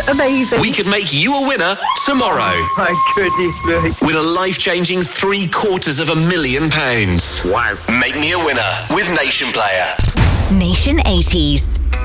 Amazing. We could make you a winner tomorrow. My goodness me. Win a life-changing £750,000. Wow. Make me a winner with Nation Player. Nation 80s.